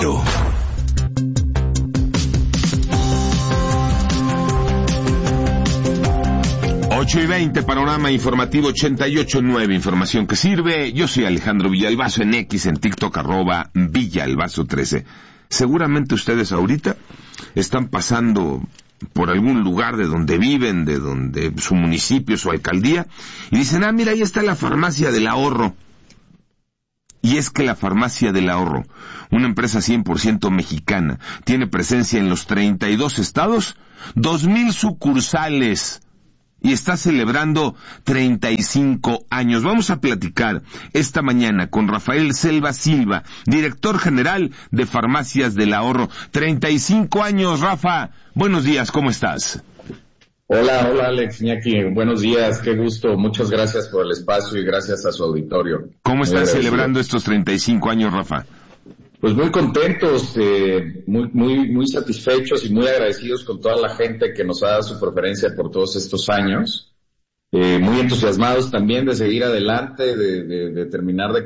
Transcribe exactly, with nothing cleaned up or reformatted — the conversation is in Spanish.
Heraldo. ocho y veinte, panorama informativo ochenta y ocho punto nueve, información que sirve. Yo soy Alejandro Villalbazo, en X, en TikTok, arroba Villalbazo trece. Seguramente ustedes ahorita están pasando por algún lugar de donde viven, de donde su municipio, su alcaldía, y dicen, ah, mira, ahí está la farmacia del ahorro. Y es que la Farmacia del Ahorro, una empresa cien por ciento mexicana, tiene presencia en los treinta y dos estados, dos mil sucursales, y está celebrando treinta y cinco años. Vamos a platicar esta mañana con Rafael Selva Silva, director general de Farmacias del Ahorro. treinta y cinco años, Rafa. Buenos días, ¿cómo estás? Hola, hola Alex, Iñaki, buenos días, qué gusto, muchas gracias por el espacio y gracias a su auditorio. ¿Cómo están celebrando estos treinta y cinco años, Rafa? Pues muy contentos, eh, muy, muy, muy satisfechos y muy agradecidos con toda la gente que nos ha dado su preferencia por todos estos años. Eh, muy entusiasmados también de seguir adelante, de, de, de terminar de